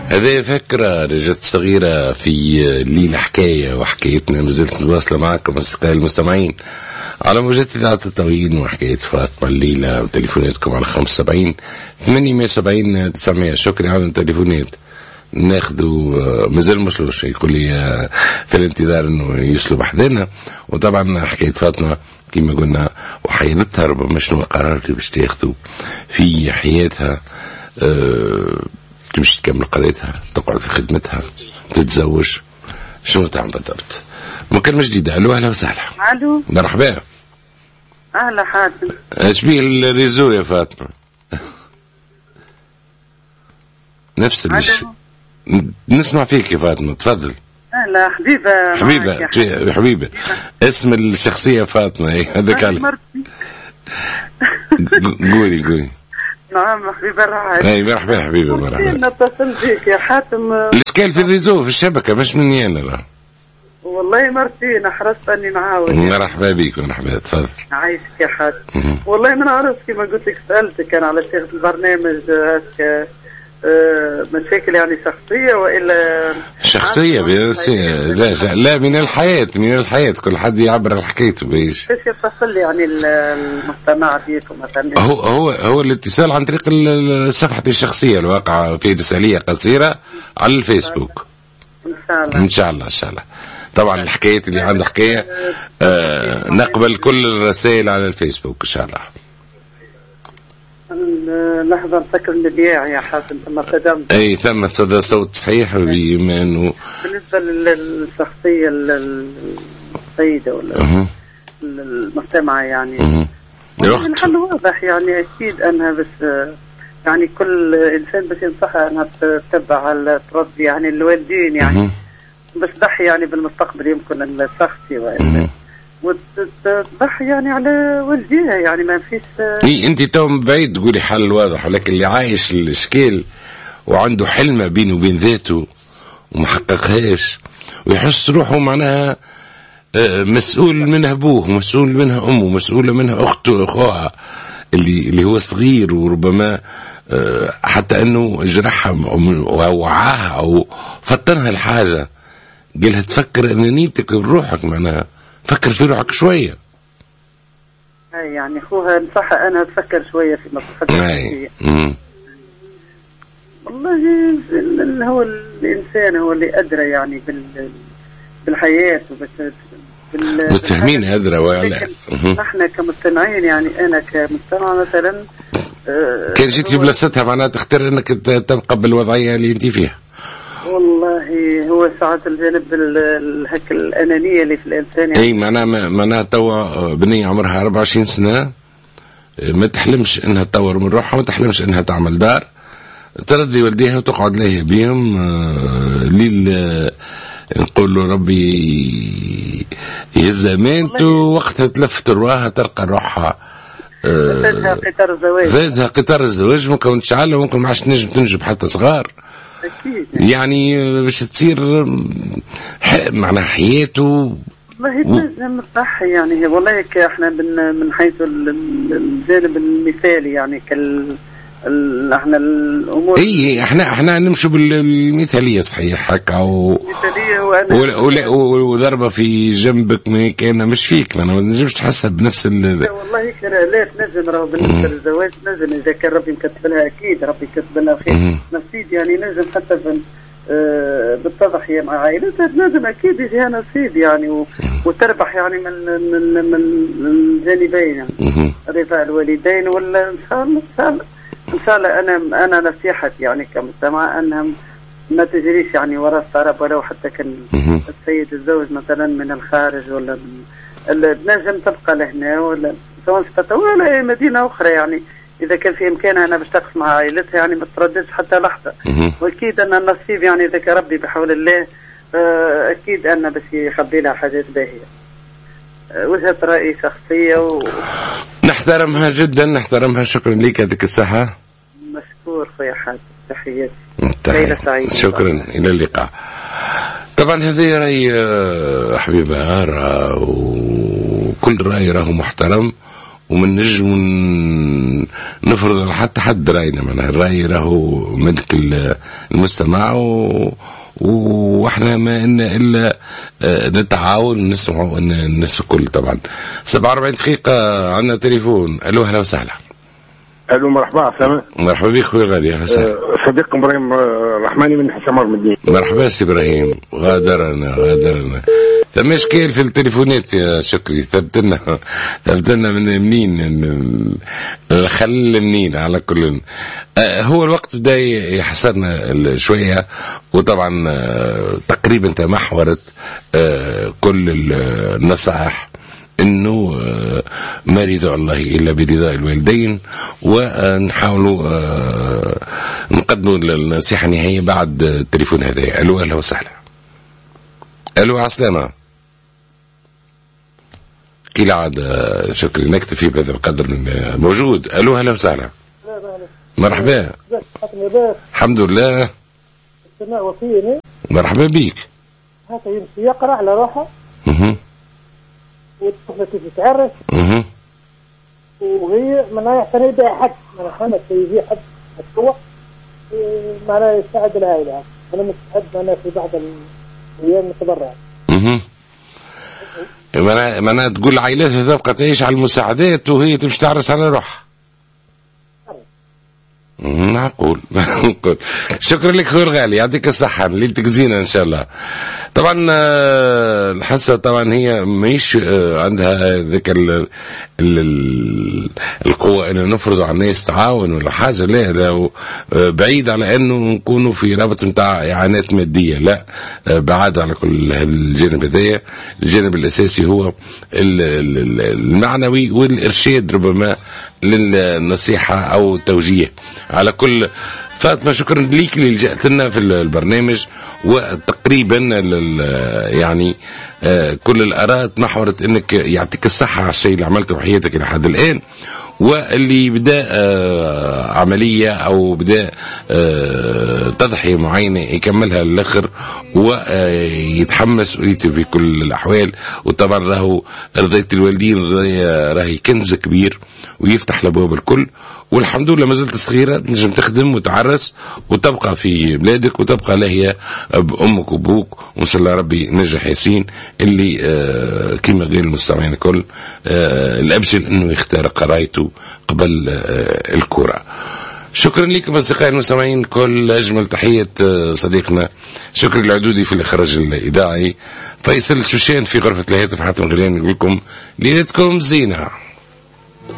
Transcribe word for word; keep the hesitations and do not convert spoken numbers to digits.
هذه فكرة رجعت صغيرة في ليلة حكاية وحكايتنا مازلت متواصلة معكم أصدقائي المستمعين على موجات إذاعة التوين وحكاية فاطمة الليلة وتليفوناتكم على خمسة وسبعين ثمانمائة وسبعين تسعمائة. شكرا على التليفونات. ناخذوا مازال مشلوش يقول لي في الانتظار انه يوصلوا بحذنا. وطبعا حكاية فاطمة كما قلنا وحيلتها ربما شنو القرار اللي باش تاخذوا في حياتها. أه تمشي تكمل قريتها، تقعد في خدمتها، تتزوج، شنو تعمل بالضبط؟ مكالمة جديدة. الو اهلا وسهلا. الو مرحبا. اهلا حاتم. ايش بيه الريزو يا فاطمة؟ نفس الشيء. نسمع فيك يا فاطمة، تفضل. اهلا حبيبة. حبيبة حبيبة, حبيبة. اسم الشخصية فاطمة ايه هذاك على قولي قولي. نعم حبيبة راعي. اي مرحبا حبيبة مرحبا. نتصل بيك يا حاتم. الاشكال في الريزو في الشبكة مش مني انا راه. والله مرتين حرصت اني نعاود. مرحبا بيك مرحبا تفضل. عايشك يا حاتم. والله ما نعرف كيما قلت لك سألتك انا على صيغة البرنامج هكا أه مشاكل يعني شخصية وإلا شخصية لا لا من الحياة من الحياة كل حد يعبر عن حكايته بيش. كيف يتصل يعني المجتمع بيكم مثلا؟ هو هو هو الاتصال عن طريق صفحتي الشخصية الواقعة في رسالية قصيرة على الفيسبوك. إن شاء الله. إن شاء الله إن شاء الله. طبعا الحكايات اللي عنده حكاية آه نقبل كل الرسائل على الفيسبوك إن شاء الله. لحظة نفكر المذياع يا حاتم ثم قدمت. أي ثم صدى صوت صحيح بإيمان و... بالنسبة للشخصية السيدة ولا المجتمع يعني الحل واضح يعني أكيد أنها بس يعني كل إنسان بس ينصحها أنها تتبع التربية يعني الوالدين يعني بس ضحي يعني بالمستقبل يمكن الشخصي وإلا وتضحي يعني على والديها يعني ما فيش. اي انت تو بعيد تقولي حل واضح لكن اللي عايش الاشكال وعنده حلمه بينه وبين ذاته ومحققهاش ويحس روحه معناها مسؤول منها ابوه ومسؤول منها امه ومسؤوله منها اخته واخوها اللي اللي هو صغير وربما حتى انه جرحها او وعاها او فطنها الحاجه قالها تفكر انانيتك بروحك معناها فكر في روحك شوية. اي يعني اخوها نصحها انا تفكر شوية في مصلحتها. اي والله هو الانسان هو اللي ادرى يعني بال بالحياة وبس بال متفهمين ادرى ولا احنا كمستمعين يعني انا كمستمع مثلا آه كان جيت في بلاصتها معناها تختار انك تبقى بالوضعية اللي انت فيها. والله هو ساعات الجانب الهك الأنانية اللي في الإنسان يعني. أي معناها معناها توا بنية عمرها أربعة وعشرين سنة ما تحلمش إنها تطور من روحها ما تحلمش إنها تعمل دار ترضي والديها وتقعد لها بيهم ليل نقول له ربي يهزها مانتو وقتها تلف ترواها تلقى روحها فاتها قطار الزواج فاتها قطار الزواج ممكن تشعل وممكن ما عادش تنجم تنجب حتى صغار. أكيد يعني باش تصير معناها حياته والله لازم تضحي يعني والله احنا من حيث الجانب المثالي يعني كال احنا الامور اي احنا احنا نمشوا بالمثاليه صحيح هكا و مثاليه وضربه في جنبك ما كان مش فيك ما نجمش تحسها بنفس ال والله لا تنجم راهو بالنسبه للزواج نجم اذا كان ربي مكتب لها اكيد ربي كتب لها خير نصيب يعني نجم حتى آه بالتضحيه مع عائلتها نجم اكيد يجيها نصيب يعني و... وتربح يعني من من من الجانبين يعني رضا الوالدين ولا ان شاء الله ان شاء الله ان شاء الله انا انا نصيحتي يعني كمجتمع انها ما تجريش يعني وراء الطرب ولو حتى كان السيد الزوج مثلا من الخارج ولا من نجم تبقى لهنا ولا سواء في ولا اي مدينه اخرى يعني اذا كان في امكانها انا باش تقف مع عائلتها يعني ما ترددش حتى لحظه. واكيد ان النصيب يعني اذا كان ربي بحول الله اكيد ان باش يخبي لها حاجات باهيه. وجهه راي شخصيه و... نحترمها جدا نحترمها. شكرا لك هذيك الساحه. مشكور خويا حاتم تحياتي. ليلة سعيدة. شكرا الى اللقاء. طبعا هذه راي حبيبه راه وكل راي راه محترم ومن نجم نفرض على حتى حد راينا. معناها الراي راهو ملك المستمع، و واحنا ما إن الا نتعاون ونسمعوا ان الناس الكل. طبعا سبعة وأربعين دقيقة عندنا تليفون. الو اهلا وسهلا. الو مرحبا سامع. مرحبا بك خويا غالي. اهلا وسهلا. صديق ابراهيم الرحماني من حسام الدين. مرحبا سي ابراهيم. غادرنا غادرنا ثم اشكال في التليفونات يا شكري. ثبتنا ثبتنا من منين الخل منين. على كل هو الوقت بدا يحسرنا شويه، وطبعا تقريبا تمحورت كل النصائح انه ما رضا الله الا برضاء الوالدين، ونحاولوا نقدموا النصيحه النهائيه بعد التليفون هذا. الو اهلا وسهلا. الو عسلامه. كي عاد شكري نكتفي بهذا القدر من موجود. الو اهلا وسهلا. مرحبا. الحمد لله. مرحبا بيك. هذا يمشي يقرا على روحه. اها. والطفل كيف يتعرف. اها. وهي ما يحتاج يبيع حد، ما خمس يبيع حد مشروع معناه يساعد العائله. انا مستعد انا في بعض الايام متبرع. اها. معناها معناها تقول العائلات تبقى تعيش على المساعدات وهي تمشي تعرس على روحها. معقول معقول. شكرا لك خويا الغالي، يعطيك الصحة، ليلتك زينة إن شاء الله. طبعا الحصة طبعا هي ماهيش عندها ذيك القوة إنه نفرض على الناس تعاون ولا حاجة، لا لو بعيد على إنه نكونوا في رابط متاع إعانات مادية، لا بعاد على كل الجانب هذايا. الجانب الأساسي هو المعنوي والإرشاد ربما للنصيحة أو التوجيه. على كل فاطمة شكرا ليك اللي لجأت لنا في البرنامج، وتقريبا يعني كل الآراء تمحورت انك يعطيك الصحة على الشيء اللي عملته في حياتك إلى حد الآن، واللي بدا عملية أو بدا تضحية معينة يكملها للآخر ويتحمس مسؤوليته في كل الأحوال. وطبعا راهو رضاية الوالدين راهي كنز كبير ويفتح لبواب الكل، والحمد لله ما زلت صغيرة تنجم تخدم وتعرس وتبقى في بلادك وتبقى لاهية بأمك وبوك، وإن شاء الله ربي نجح ياسين اللي آه كما قال المستمعين الكل آه الأبجل أنه يختار قرايته قبل آه الكرة. شكرا لكم أصدقائي المستمعين، كل أجمل تحية آه صديقنا شكرا العدودي في الإخراج الإذاعي، فيصل شوشان في غرفة الهاتف، حاتم غريان يقول لكم ليلتكم زينة.